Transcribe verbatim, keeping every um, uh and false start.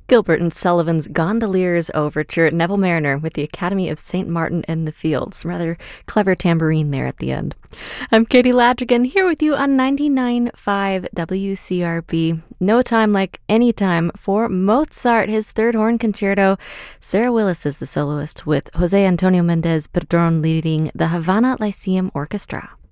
Gilbert and Sullivan's Gondoliers Overture, Neville Mariner with the Academy of Saint Martin in the Fields. Rather clever tambourine there at the end. I'm Katie Ladrigan here with you on ninety-nine point five W C R B. No time like any time for Mozart, his third horn concerto. Sarah Willis is the soloist with Jose Antonio Mendez Padron leading the Havana Lyceum Orchestra.